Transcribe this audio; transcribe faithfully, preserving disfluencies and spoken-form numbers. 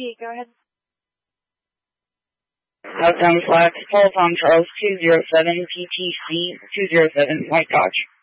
eighty-eight, go ahead. Southbound Flat, telephone Charles two zero seven P T C two zero seven White Dodge.